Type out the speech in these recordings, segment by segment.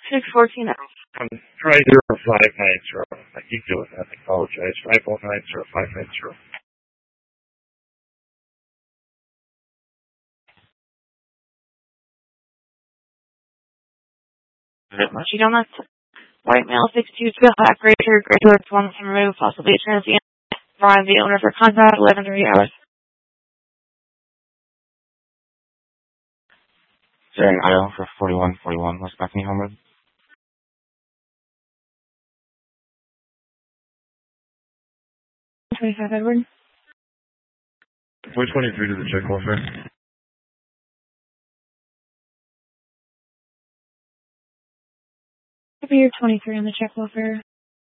614 out. Try 0590. I keep doing that. I apologize. 5490590. She don't have white male 622 black greater greater performance and remove possibly a transient provide the owner for contact 11 to 3 hours. Sharing Idaho for 4141 West Bethany Homewood. Edward. 423 to the check welfare. Year 23 on the check welfare.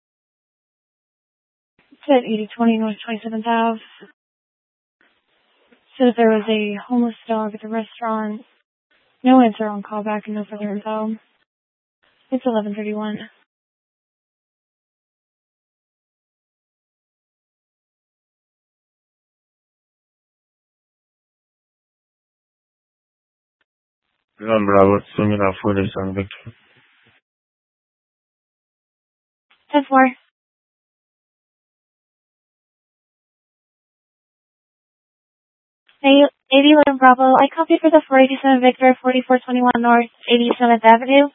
Said 8020 North 27th Ave. Said if there was a homeless dog at the restaurant. No answer on callback and no further info. It's 11:31. Bravo, swinging out 47 Victor. 10-4. 8011 Bravo. I copy for the 487 Victor, 4421 North, 87th Avenue.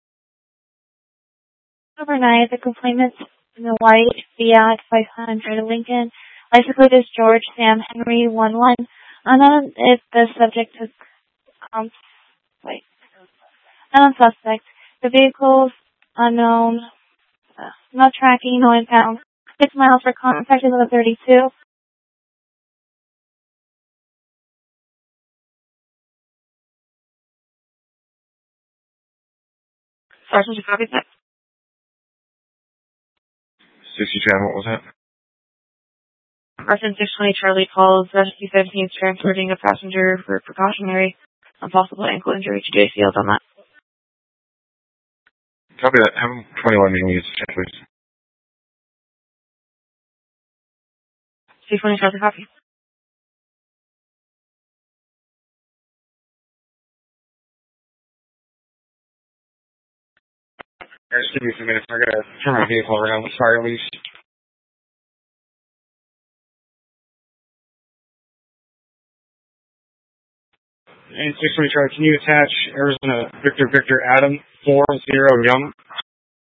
Overnight, the complainant in the white Fiat 500 Lincoln. License plate is George Sam Henry 11. Unknown if the subject is unknown suspect. The vehicle's unknown. Not tracking, no impound. 6 miles for contact is 1132. Sergeant, you copy that? 60 Chad, what was that? Carson 620 Charlie calls Rescue 17 is transporting a passenger for precautionary and possible ankle injury to JCL on that. Copy that. Have him 21 being used, please. 620 Charlie, copy. Guys, give me a few minutes. I gotta turn my vehicle around. Sorry, Elise. And 620 Charlie, can you attach Arizona Victor Adam 40 Young?